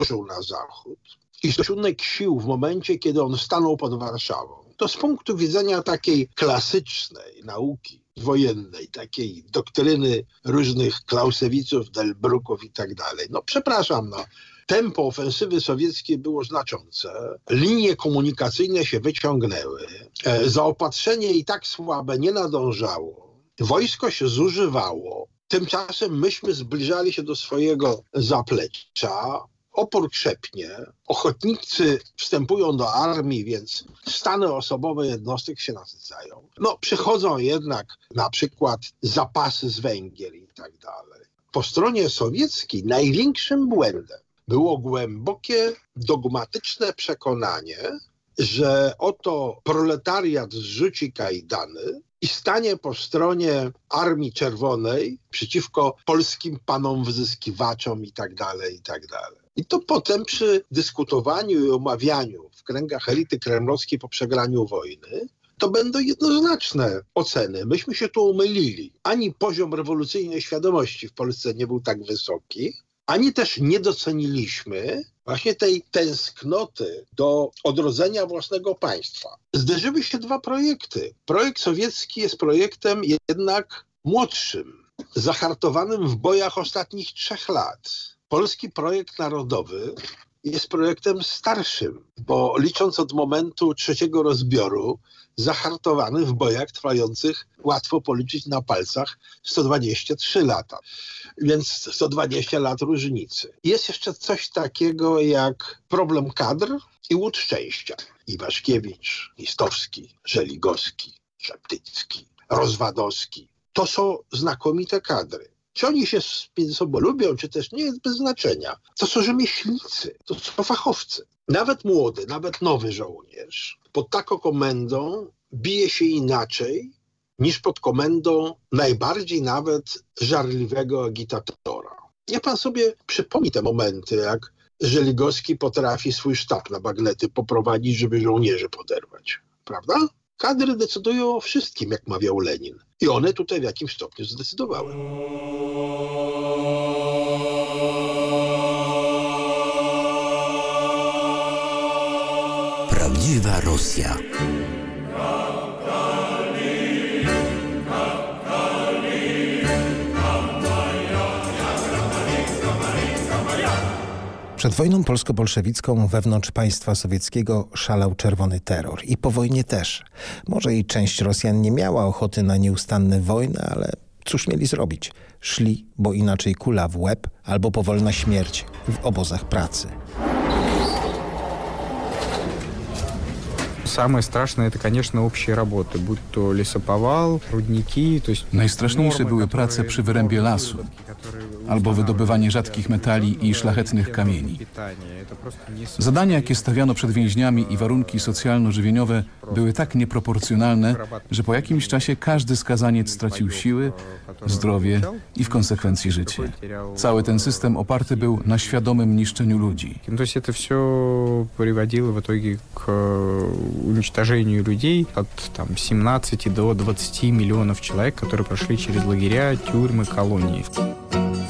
ruszył na zachód i stosunek sił w momencie, kiedy on stanął pod Warszawą, to z punktu widzenia takiej klasycznej nauki wojennej, takiej doktryny różnych Clausewiczów, Delbruków i tak dalej. No przepraszam, tempo ofensywy sowieckiej było znaczące, linie komunikacyjne się wyciągnęły, zaopatrzenie i tak słabe nie nadążało, wojsko się zużywało, tymczasem myśmy zbliżali się do swojego zaplecza, opór krzepnie, ochotnicy wstępują do armii, więc stany osobowe jednostek się nasycają. Przychodzą jednak na przykład zapasy z Węgier i tak dalej. Po stronie sowieckiej największym błędem było głębokie, dogmatyczne przekonanie, że oto proletariat zrzuci kajdany i stanie po stronie Armii Czerwonej przeciwko polskim panom wyzyskiwaczom i tak dalej, i tak dalej. I to potem przy dyskutowaniu i omawianiu w kręgach elity kremlowskiej po przegraniu wojny to będą jednoznaczne oceny. Myśmy się tu umylili. Ani poziom rewolucyjnej świadomości w Polsce nie był tak wysoki, ani też nie doceniliśmy właśnie tej tęsknoty do odrodzenia własnego państwa. Zderzyły się dwa projekty. Projekt sowiecki jest projektem jednak młodszym, zahartowanym w bojach ostatnich 3 lat. Polski projekt narodowy jest projektem starszym, bo licząc od momentu trzeciego rozbioru, zahartowany w bojach trwających, łatwo policzyć na palcach, 123 lata. Więc 120 lat różnicy. Jest jeszcze coś takiego jak problem kadr i łód szczęścia. Iwaszkiewicz, Listowski, Żeligowski, Szeptycki, Rozwadowski. To są znakomite kadry. Czy oni się między sobą lubią, czy też nie, jest bez znaczenia. To są rzemieślnicy, to są fachowcy. Nawet młody, nawet nowy żołnierz pod taką komendą bije się inaczej niż pod komendą najbardziej nawet żarliwego agitatora. Niech pan sobie przypomni te momenty, jak Żeligowski potrafi swój sztab na bagnety poprowadzić, żeby żołnierzy poderwać. Prawda? Kadry decydują o wszystkim, jak mawiał Lenin. I one tutaj w jakimś stopniu zdecydowały. Prawdziwa Rosja. Przed wojną polsko-bolszewicką wewnątrz państwa sowieckiego szalał czerwony terror. I po wojnie też. Może i część Rosjan nie miała ochoty na nieustanne wojny, ale cóż mieli zrobić? Szli, bo inaczej kula w łeb albo powolna śmierć w obozach pracy. Самое страшное это, конечно, общие работы, будь то лесоповал, рудники, то есть... Najstraszniejsze były prace przy wyrębie lasu, albo wydobywanie rzadkich metali i szlachetnych kamieni. Zadania, jakie stawiano przed więźniami i warunki socjalno-żywieniowe były tak nieproporcjonalne, że po jakimś czasie każdy skazaniec stracił siły, zdrowie i w konsekwencji życie. Cały ten system oparty był na świadomym niszczeniu ludzi. То есть это все приводило в итоге к уничтожению людей от 17 до 20 миллионов человек, которые прошли через лагеря, тюрьмы, колонии.